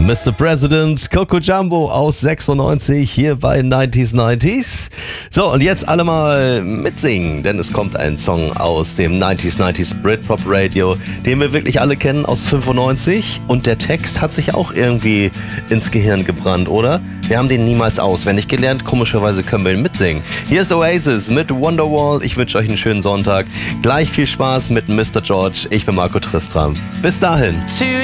Mr. President, Coco Jumbo aus 96 hier bei 90s. So, und jetzt alle mal mitsingen, denn es kommt ein Song aus dem 90s Britpop Radio, den wir wirklich alle kennen aus 95. Und der Text hat sich auch irgendwie ins Gehirn gebrannt, oder? Wir haben den niemals auswendig gelernt, komischerweise können wir ihn mitsingen. Hier ist Oasis mit Wonderwall. Ich wünsche euch einen schönen Sonntag. Gleich viel Spaß mit Mr. George. Ich bin Marco Tristram. Bis dahin.